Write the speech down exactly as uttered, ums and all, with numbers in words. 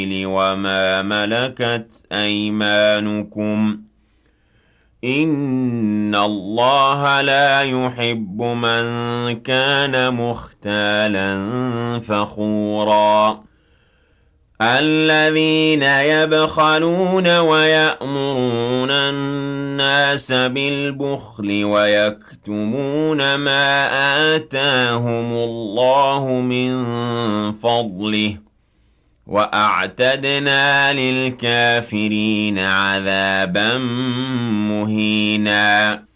وما ملكت أيمانكم إن الله لا يحب من كان مختالا فخورا الذين يبخلون ويأمرون الناس بالبخل ويكتمون ما آتاهم الله من فضله وأعتدنا للكافرين عذابا مهينا